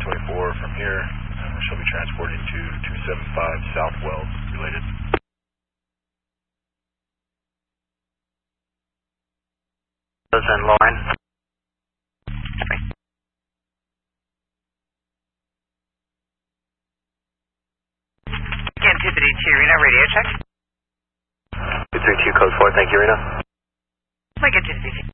1024 from here. Shall be transported to 275 South Wells, related. And Lauren. Again, 232 Reno, radio check. 232 code 4, thank you, Reno. Lincoln 232.